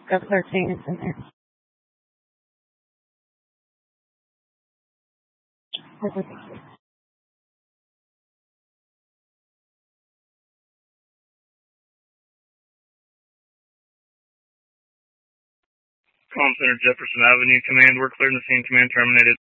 F-13 is in there. Comm Center, Jefferson Avenue. Command, we're clearing the scene. Command terminated.